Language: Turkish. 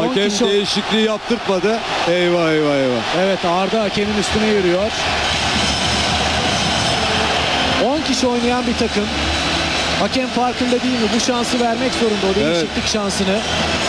Hakem kişi... değişikliği yaptırtmadı. Eyvah eyvah eyvah. Evet, Arda hakemin üstüne yürüyor. 10 kişi oynayan bir takım. Hakem farkında değil mi? Bu şansı vermek zorunda, o değişiklik şansını.